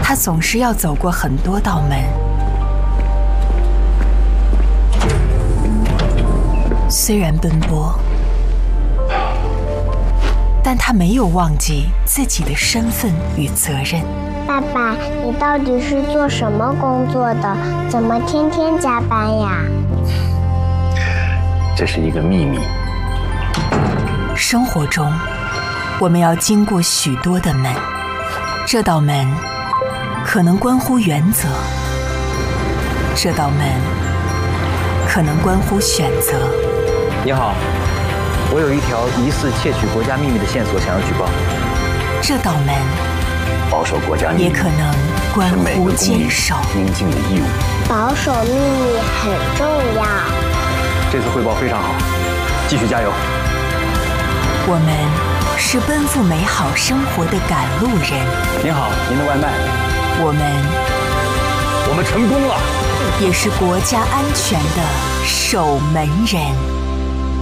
他总是要走过很多道门。虽然奔波，但他没有忘记自己的身份与责任。 爸爸，你到底是做什么工作的？怎么天天加班呀？ 这是一个秘密。 生活中，我们要经过许多的门，这道门可能关乎原则，这道门可能关乎选择。 你好，我有一条疑似窃取国家秘密的线索，想要举报。 这道门保守国家秘密也可能关乎坚守应尽的义务。 保守秘密很重要。 这次汇报非常好，继续加油。 我们是奔赴美好生活的赶路人。 您好，您的外卖。 我们成功了， 也是国家安全的守门人。